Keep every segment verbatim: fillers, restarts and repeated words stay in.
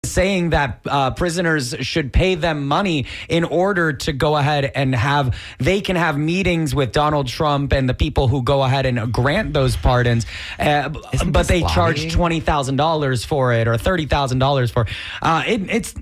saying that uh, prisoners should pay them money in order to go ahead and have, they can have meetings with Donald Trump and the people who go ahead and grant those pardons. Uh, but they lobbying? charge twenty thousand dollars for it or thirty thousand dollars for uh, it. It's,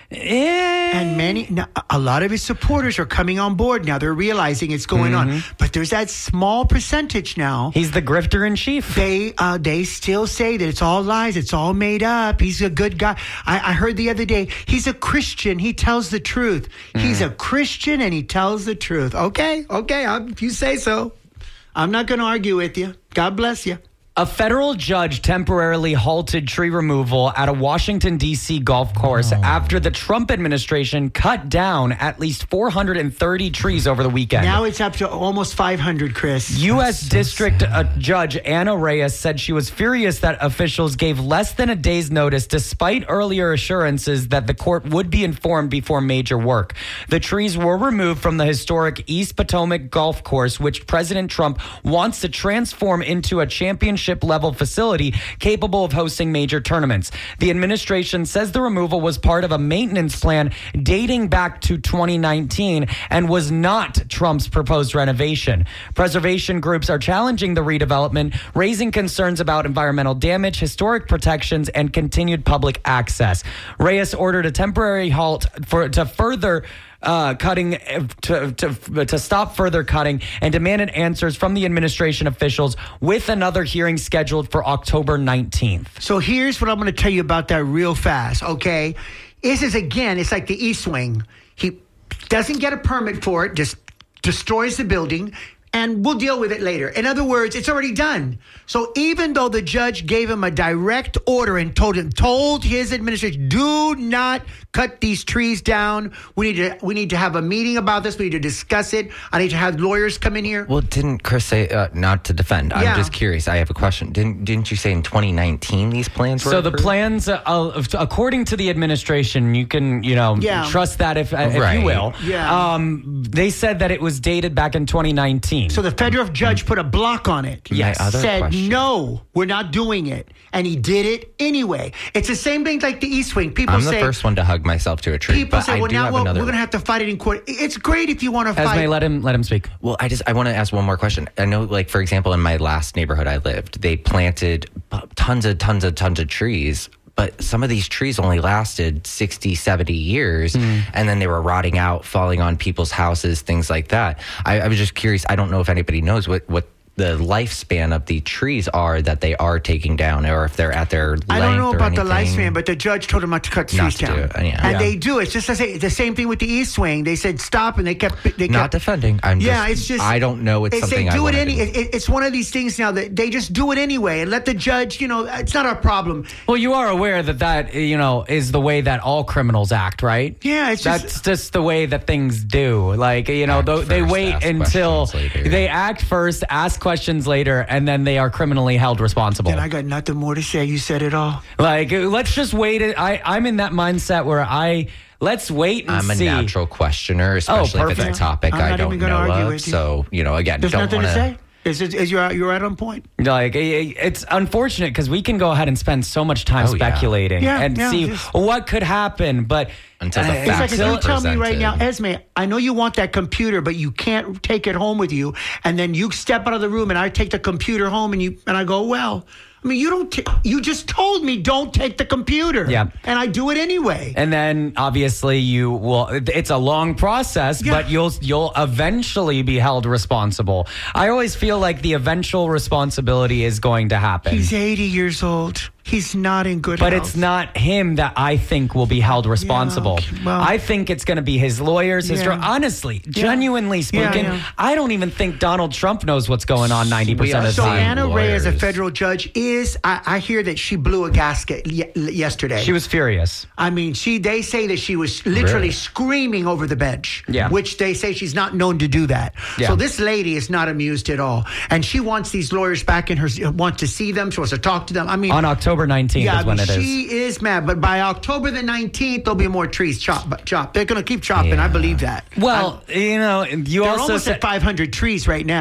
eh. And many, now, a lot of his supporters are coming on board now. They're realizing it's going Mm-hmm. on. But there's that small percentage now. He's the grifter in chief. They uh, they still say that it's all lies. It's all made up. He's a good guy. I, I heard the other day, he's a Christian. He tells the truth. Mm. He's a Christian and he tells the truth. Okay, okay, I'm, if you say so. I'm not going to argue with you. God bless you. A federal judge temporarily halted tree removal at a Washington, D C golf course oh. after the Trump administration cut down at least four hundred thirty trees over the weekend. Now it's up to almost five hundred, Chris. U S so District uh, Judge Anna Reyes said she was furious that officials gave less than a day's notice despite earlier assurances that the court would be informed before major work. The trees were removed from the historic East Potomac golf course, which President Trump wants to transform into a championship level facility capable of hosting major tournaments. The administration says the removal was part of a maintenance plan dating back to twenty nineteen and was not Trump's proposed renovation. Preservation groups are challenging the redevelopment, raising concerns about environmental damage, historic protections, and continued public access. Reyes ordered a temporary halt for to further Uh, cutting to, to to stop further cutting and demanded answers from the administration officials with another hearing scheduled for October nineteenth. So here's what I'm going to tell you about that real fast, okay? This is, again, it's like the East Wing. He doesn't get a permit for it, just destroys the building, and we'll deal with it later. In other words, it's already done. So even though the judge gave him a direct order and told him, told his administration, do not cut these trees down. We need to we need to have a meeting about this. We need to discuss it. I need to have lawyers come in here. Well, didn't Chris say, uh, not to defend, I'm Yeah. just curious. I have a question. Didn't didn't you say in twenty nineteen these plans were So the approved? plans, uh, uh, according to the administration, you can, you know, Yeah. trust that if, uh, if Right. you will. Yeah. Um, they said that it was dated back in twenty nineteen. So the federal judge put a block on it. My other Said, question. no, we're not doing it. And he did it anyway. It's the same thing like the East Wing. People I'm say, the first one to hug myself to a tree. people but say, I well, do now have well, another we're going to have to fight it in court. It's great if you want to fight. Esme, let him let him speak. Well, I just I want to ask one more question. I know, like, for example, in my last neighborhood I lived, they planted tons of tons of tons of trees, but some of these trees only lasted sixty, seventy years, mm. and then they were rotting out, falling on people's houses, things like that. I, I was just curious. I don't know if anybody knows what what the lifespan of the trees are that they are taking down, or if they're at their length. I don't know or about the anything. lifespan, but the judge told him not to cut trees Not to down. do it, yeah. And Yeah. they do. It's just the same, the same thing with the East Wing. They said stop, and they kept. They Not kept, defending. I'm yeah, just, it's just. I don't know. It's, it's something they I do it wanna any. do. It, it's one of these things now that they just do it anyway, and let the judge. You know, it's not our problem. Well, you are aware that that, you know, is the way that all criminals act, right? Yeah, it's just. That's just the way that things do. Like, you know, Act th- they first, wait ask until questions later. they act first, ask questions later, and then they are criminally held responsible. Then I got nothing more to say. You said it all. Like, let's just wait. I, I'm in that mindset where I, let's wait and I'm a see. natural questioner, especially if it's a perfect. topic I'm I not don't even gonna know argue of. with you. So, you know, again, There's don't nothing want to say. Is, it, is you're, you're right on point. Like, it's unfortunate because we can go ahead and spend so much time Oh, yeah. speculating Yeah, and yeah, see just- what could happen. But Until the uh, It's like facts if are you tell me right now, presented. Esme, I know you want that computer, but you can't take it home with you. And then you step out of the room, and I take the computer home, and you and I go, well, I mean, you don't. T- you just told me don't take the computer. Yeah. And I do it anyway. And then obviously you will. It's a long process, Yeah. but you'll you'll eventually be held responsible. I always feel like the eventual responsibility is going to happen. He's eighty years old. He's not in good But health. it's not him that I think will be held responsible. okay, well- I think it's going to be his lawyers. His Yeah. honestly, genuinely speaking, yeah. I don't even think Donald Trump knows what's going on ninety percent of the So time. Anna Reyes, a lawyers. federal judge, is. I, I hear that she blew a gasket ye- yesterday. She was furious. I mean, she. They say that she was literally Really? screaming over the bench. Yeah. Which they say she's not known to do that. Yeah. So this lady is not amused at all, and she wants these lawyers back in her. Wants to see them. She wants to talk to them. I mean, On October nineteenth yeah, is when I it mean, is. she is mad. But by October the nineteenth, there'll be more trees chopped. Chop. They're going to keep chopping. Yeah. I believe that. Well, you know, you They're also almost said, at five hundred trees right now.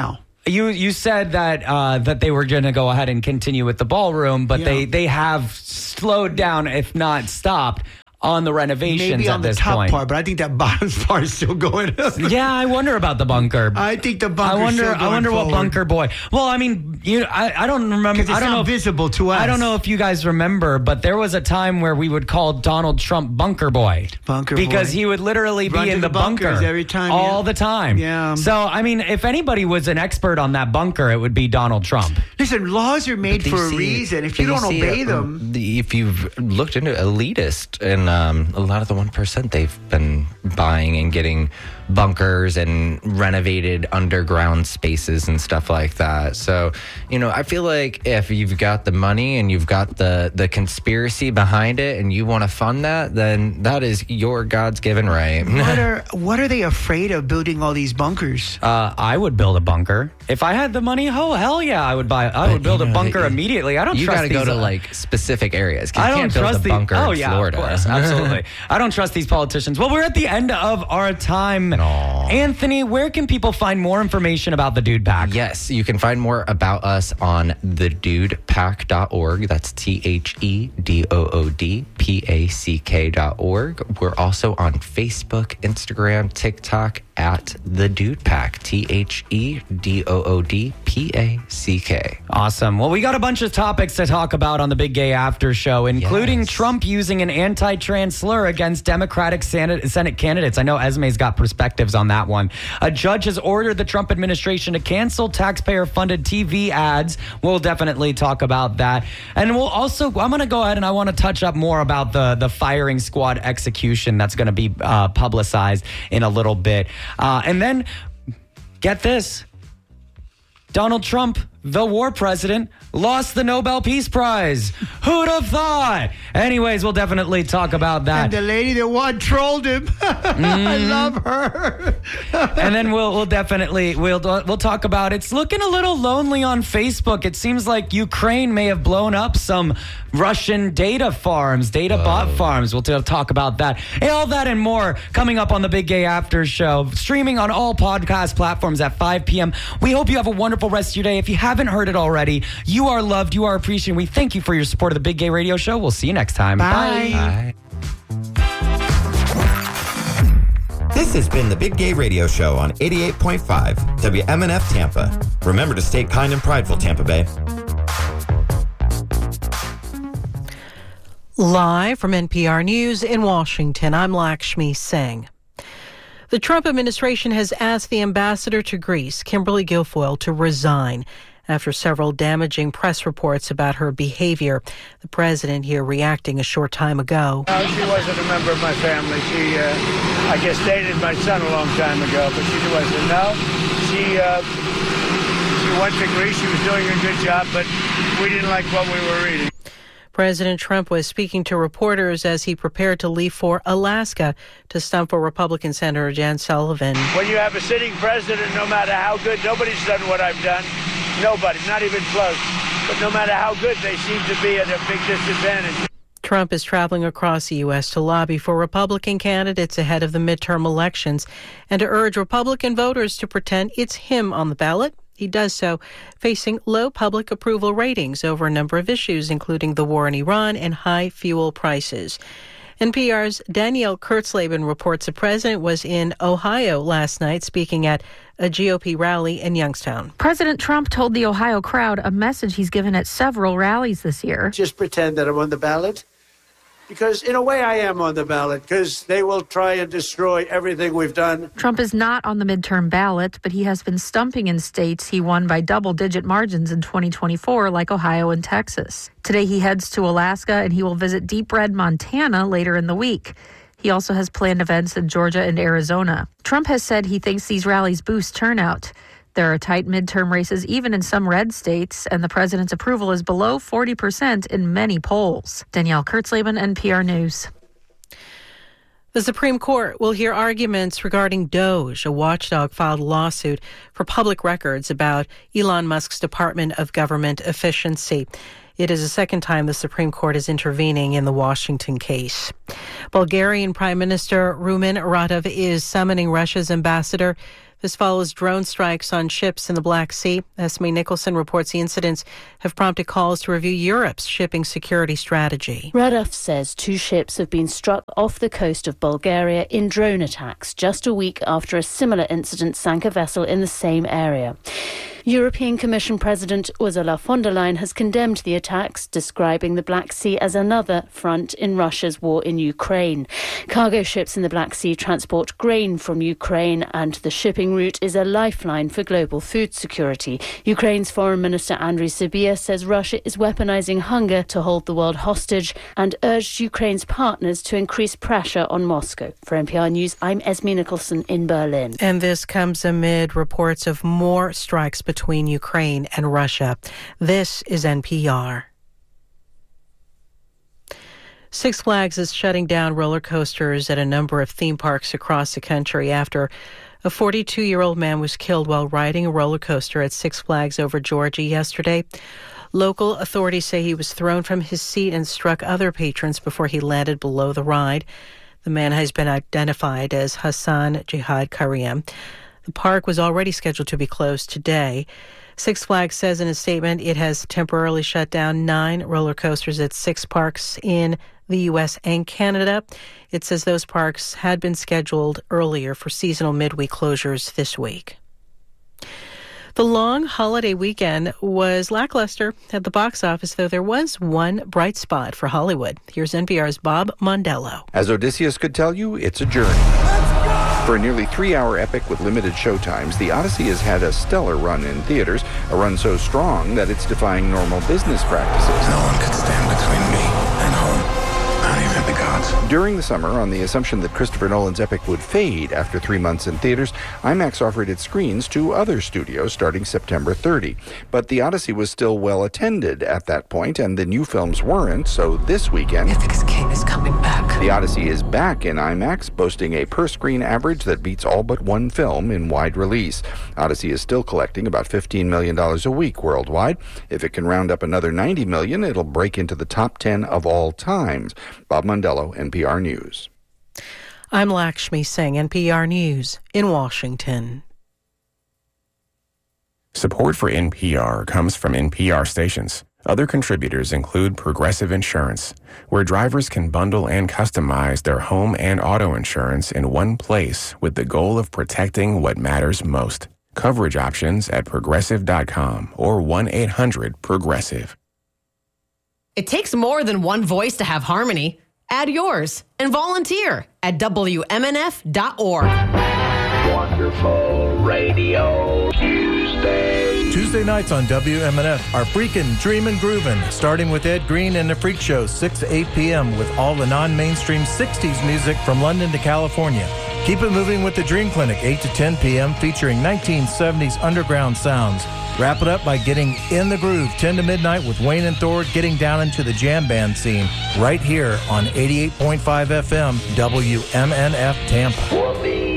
You you said that uh, that they were going to go ahead and continue with the ballroom, but Yeah. they, they have slowed down, if not stopped, on the renovations Maybe at on the this top point. part, but I think that bottom part is still going up. Yeah, I wonder about the bunker. I think the bunker. I wonder. Still I going wonder what forward. bunker boy. Well, I mean, you. I, I don't remember. Because it's I don't not know. if- visible to us. I don't know if you guys remember, but there was a time where we would call Donald Trump Bunker Boy. Bunker because Boy. he would literally Run be to in the the, bunker bunkers every time, all yeah. the time. Yeah. So I mean, if anybody was an expert on that bunker, it would be Donald Trump. Listen, laws are made But for you a see- reason. If you but don't see, obey uh, them, the- if you've looked into elitist and um, a lot of the one percent, they've been buying and getting bunkers and renovated underground spaces and stuff like that. So, you know, I feel like if you've got the money and you've got the the conspiracy behind it and you want to fund that, then that is your God's given right. what are what are they afraid of building all these bunkers? Uh, I would build a bunker if I had the money. Oh hell yeah, I would buy. I would build you a know, bunker you- immediately. I don't You trust got to go these, to uh, like specific areas. 'Cause I you don't can't build trust a the bunker oh in yeah, Florida. of course, absolutely. I don't trust these politicians. Well, we're at the end of our time. Aw. Anthony, where can people find more information about the Dude Pack? Yes, you can find more about us on the dude pack dot org. That's T H E D O O D P A C K dot org. We're also on Facebook, Instagram, TikTok at The Dude Pack. T H E D O O D P A C K. Awesome. Well, we got a bunch of topics to talk about on the Big Gay After Show, including Yes. Trump using an anti-trans slur against Democratic Senate, Senate candidates. I know Esme's got perspectives on that one. A judge has ordered the Trump administration to cancel taxpayer-funded T V ads. We'll definitely talk about that. And we'll also, I'm going to go ahead and I want to touch up more about the, the firing squad execution that's going to be uh, publicized in a little bit. Uh, and then, get this. Donald Trump, the war president, lost the Nobel Peace Prize. Who'd have thought? Anyways, we'll definitely talk about that. And the lady that won trolled him. I love her. And then we'll we'll definitely we'll we'll talk about it's looking a little lonely on Facebook. It seems like Ukraine may have blown up some Russian data farms, data bot farms. We'll t- talk about that. And all that and more coming up on the Big Gay After Show, streaming on all podcast platforms at five p.m. We hope you have a wonderful rest of your day. If you haven't heard it already, you are loved, you are appreciated. We thank you for your support of the Big Gay Radio Show. We'll see you next time. Bye. Bye. This has been the Big Gay Radio Show on eighty-eight point five W M N F Tampa. Remember to stay kind and prideful, Tampa Bay. Live from N P R News in Washington, I'm Lakshmi Singh. The Trump administration has asked the ambassador to Greece, Kimberly Guilfoyle, to resign after several damaging press reports about her behavior. The president here reacting a short time ago. No, she wasn't a member of my family. She, uh, I guess, dated my son a long time ago, but she wasn't. No, she, uh, she went to Greece. She was doing a good job, but we didn't like what we were reading. President Trump was speaking to reporters as he prepared to leave for Alaska to stump for Republican Senator Jan Sullivan. When you have a sitting president, no matter how good, nobody's done what I've done. Nobody, not even close. But no matter how good, they seem to be at a big disadvantage. Trump is traveling across the U S to lobby for Republican candidates ahead of the midterm elections and to urge Republican voters to pretend it's him on the ballot. He does so facing low public approval ratings over a number of issues, including the war in Iran and high fuel prices. N P R's Danielle Kurtzleben reports the president was in Ohio last night speaking at a G O P rally in Youngstown. President Trump told the Ohio crowd a message he's given at several rallies this year. Just pretend that I'm on the ballot. Because in a way I am on the ballot, because they will try and destroy everything we've done. Trump is not on the midterm ballot, but he has been stumping in states he won by double-digit margins in twenty twenty-four, like Ohio and Texas. Today he heads to Alaska, and he will visit Deep Red, Montana later in the week. He also has planned events in Georgia and Arizona. Trump has said he thinks these rallies boost turnout. There are tight midterm races even in some red states, and the president's approval is below forty percent in many polls. Danielle Kurtzleben, N P R News. The Supreme Court will hear arguments regarding Doge. A watchdog filed a lawsuit for public records about Elon Musk's Department of Government Efficiency. It is the second time the Supreme Court is intervening in the Washington case. Bulgarian Prime Minister Rumen Radev is summoning Russia's ambassador. This follows drone strikes on ships in the Black Sea. Esme Nicholson reports the incidents have prompted calls to review Europe's shipping security strategy. Radov says two ships have been struck off the coast of Bulgaria in drone attacks just a week after a similar incident sank a vessel in the same area. European Commission President Ursula von der Leyen has condemned the attacks, describing the Black Sea as another front in Russia's war in Ukraine. Cargo ships in the Black Sea transport grain from Ukraine, and the shipping route is a lifeline for global food security. Ukraine's Foreign Minister Andriy Sybiha says Russia is weaponizing hunger to hold the world hostage and urged Ukraine's partners to increase pressure on Moscow. For N P R News, I'm Esme Nicholson in Berlin. And this comes amid reports of more strikes between Ukraine and Russia. This is N P R. Six Flags is shutting down roller coasters at a number of theme parks across the country after a forty-two-year-old man was killed while riding a roller coaster at Six Flags over Georgia yesterday. Local authorities say he was thrown from his seat and struck other patrons before he landed below the ride. The man has been identified as Hassan Jihad Karim. The park was already scheduled to be closed today. Six Flags says in a statement it has temporarily shut down nine roller coasters at six parks in the U S and Canada. It says those parks had been scheduled earlier for seasonal midweek closures this week. The long holiday weekend was lackluster at the box office, though there was one bright spot for Hollywood. Here's N P R's Bob Mondello. As Odysseus could tell you, it's a journey. For a nearly three-hour epic with limited showtimes, The Odyssey has had a stellar run in theaters, a run so strong that it's defying normal business practices. No one could stand between me and home. Not even the gods. During the summer, on the assumption that Christopher Nolan's epic would fade after three months in theaters, IMAX offered its screens to other studios starting September thirtieth. But The Odyssey was still well attended at that point, and the new films weren't, so this weekend... Ithaca's king is coming back. The Odyssey is back in IMAX, boasting a per-screen average that beats all but one film in wide release. Odyssey is still collecting about fifteen million dollars a week worldwide. If it can round up another ninety million dollars, it'll break into the top ten of all times. Bob Mondello, N P R News. I'm Lakshmi Singh, N P R News in Washington. Support for N P R comes from N P R stations. Other contributors include Progressive Insurance, where drivers can bundle and customize their home and auto insurance in one place with the goal of protecting what matters most. Coverage options at progressive dot com or one eight hundred progressive. It takes more than one voice to have harmony. Add yours and volunteer at W M N F dot org. Wonderful Radio Tuesday. Tuesday nights on W M N F are freakin', dreamin', groovin', starting with Ed Green and the Freak Show, six to eight p.m. with all the non-mainstream sixties music from London to California. Keep it moving with the Dream Clinic, eight to ten p.m. featuring nineteen seventies underground sounds. Wrap it up by getting in the groove, ten to midnight with Wayne and Thor getting down into the jam band scene right here on eighty-eight point five F M W M N F Tampa.